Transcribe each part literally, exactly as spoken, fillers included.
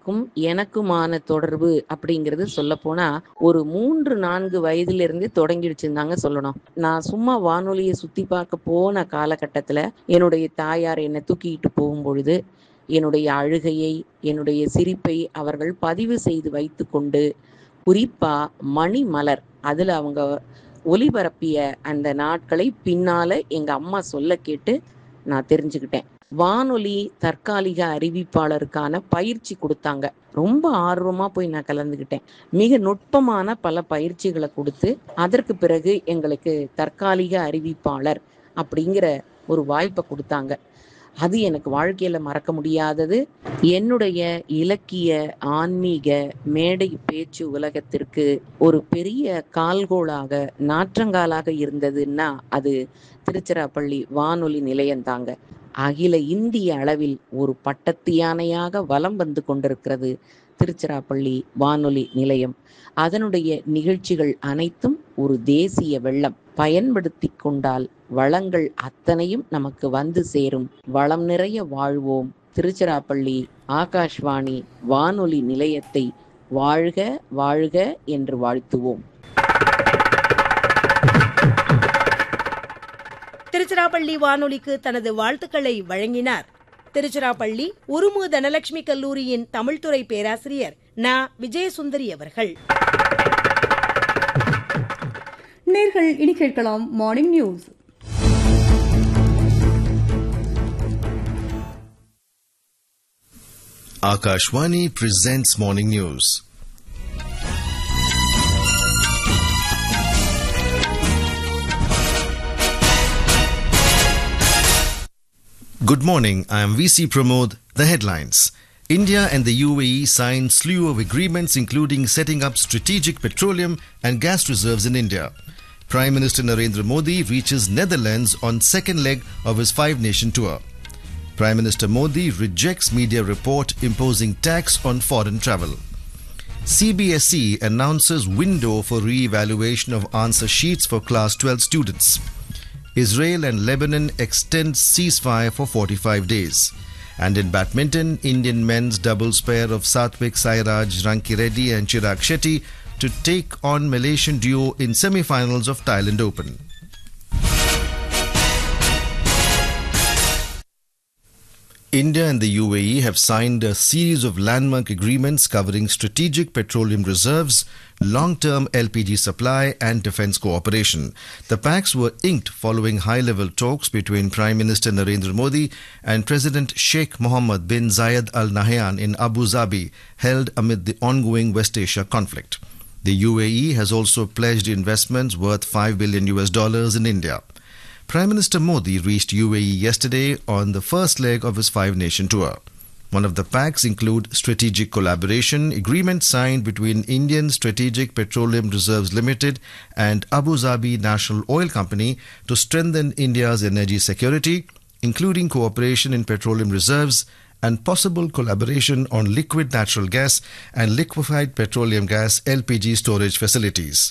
வானொலிக்கும் எனக்குமான தொடர்பு அப்படிங்கிறது சொல்லப்போனா ஒரு மூன்று நான்கு வயதிலிருந்து தொடங்கிடுச்சுன்னு தாங்க சொல்லணும். நான் சும்மா வானொலியை சுத்தி பார்க்க போன காலகட்டத்துல என்னுடைய தாயார் என்னை தூக்கிட்டு போகும் பொழுது என்னுடைய அழுகையை, என்னுடைய சிரிப்பை அவர்கள் பதிவு செய்து வைத்து கொண்டு, குறிப்பா மணிமலர் அதுல அவங்க ஒலிபரப்பிய அந்த நாட்களை பின்னால எங்க அம்மா சொல்ல கேட்டு நான் தெரிஞ்சுக்கிட்டேன். வானொலி தற்காலிக அறிவிப்பாளருக்கான பயிற்சி கொடுத்தாங்க. ரொம்ப ஆர்வமா போய் நான் கலந்துக்கிட்டேன். மிக நுட்பமான பல பயிற்சிகளை கொடுத்து அதற்கு பிறகு எங்களுக்கு தற்காலிக அறிவிப்பாளர் அப்படிங்கிற ஒரு வாய்ப்பை கொடுத்தாங்க. அது எனக்கு வாழ்க்கையில மறக்க முடியாதது. என்னுடைய இலக்கிய, ஆன்மீக, மேடை பேச்சு உலகத்திற்கு ஒரு பெரிய கால்கோளாக, நாற்றங்காலாக இருந்ததுன்னா அது திருச்சிராப்பள்ளி வானொலி நிலையம்தாங்க. அகில இந்திய அளவில் ஒரு பட்டத்து யானையாக வலம் வந்து கொண்டிருக்கிறது திருச்சிராப்பள்ளி வானொலி நிலையம். அதனுடைய நிகழ்ச்சிகள் அனைத்தும் ஒரு தேசிய வெள்ளம். பயன்படுத்தி கொண்டால் வளங்கள் அத்தனையும் நமக்கு வந்து சேரும். வளம் நிறைய வாழ்வோம். திருச்சிராப்பள்ளி ஆகாஷ்வாணி வானொலி நிலையத்தை வாழ்க வாழ்க என்று வாழ்த்துவோம். திருச்சிராப்பள்ளி வானொலிக்கு தனது வாழ்த்துக்களை வழங்கினார் திருச்சிராப்பள்ளி உருமு தனலட்சுமி கல்லூரியின் தமிழ்துறை பேராசிரியர் நா விஜயசுந்தரி அவர்கள். நேர்கள் இனி கேட்கலாம் morning news. Akashvani presents Morning News. Good morning, I am V C Pramod. The headlines. India and the U A E signed slew of agreements including setting up strategic petroleum and gas reserves in India. Prime Minister Narendra Modi reaches Netherlands on second leg of his five-nation tour. Prime Minister Modi rejects media report imposing tax on foreign travel. C B S E announces window for re-evaluation of answer sheets for class twelve students. Israel and Lebanon extend ceasefire for forty-five days. And in badminton, Indian men's doubles pair of Satvik Sairaj, Ranki Reddy and Chirag Shetty to take on Malaysian duo in semi-finals of Thailand Open. India and the U A E have signed a series of landmark agreements covering strategic petroleum reserves, long-term L P G supply and defence cooperation. The pacts were inked following high-level talks between Prime Minister Narendra Modi and President Sheikh Mohammed bin Zayed Al Nahyan in Abu Dhabi, held amid the ongoing West Asia conflict. The U A E has also pledged investments worth five billion U S dollars in India. Prime Minister Modi reached U A E yesterday on the first leg of his five-nation tour. One of the pacts include strategic collaboration agreement signed between Indian Strategic Petroleum Reserves Limited and Abu Dhabi National Oil Company to strengthen India's energy security, including cooperation in petroleum reserves and possible collaboration on liquid natural gas and liquefied petroleum gas L P G storage facilities.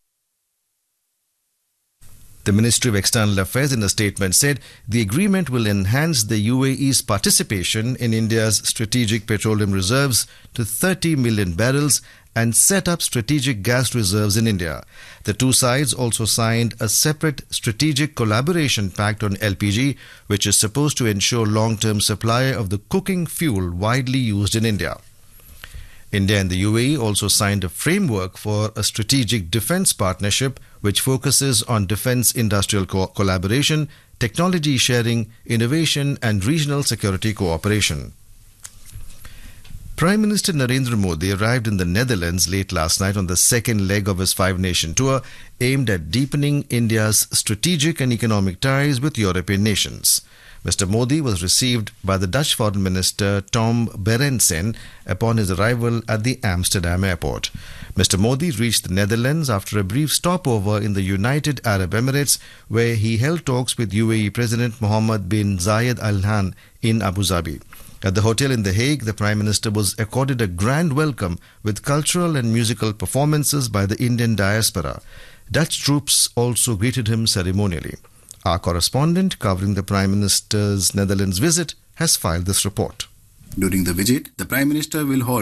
The Ministry of External Affairs in a statement said the agreement will enhance the U A E's participation in India's strategic petroleum reserves to thirty million barrels and set up strategic gas reserves in India. The two sides also signed a separate strategic collaboration pact on L P G, which is supposed to ensure long-term supply of the cooking fuel widely used in India. India and the U A E also signed a framework for a strategic defence partnership which focuses on defence industrial co- collaboration, technology sharing, innovation and regional security cooperation. Prime Minister Narendra Modi arrived in the Netherlands late last night on the second leg of his five-nation tour aimed at deepening India's strategic and economic ties with European nations. Mister Modi was received by the Dutch Foreign Minister Tom Berendsen upon his arrival at the Amsterdam airport. Mister Modi reached the Netherlands after a brief stopover in the United Arab Emirates, where he held talks with U A E President Mohammed bin Zayed Al Nahyan in Abu Dhabi. At the hotel in The Hague, the Prime Minister was accorded a grand welcome with cultural and musical performances by the Indian diaspora. Dutch troops also greeted him ceremonially. Our correspondent covering the Prime Minister's Netherlands visit has filed this report. During the visit, the Prime Minister will hold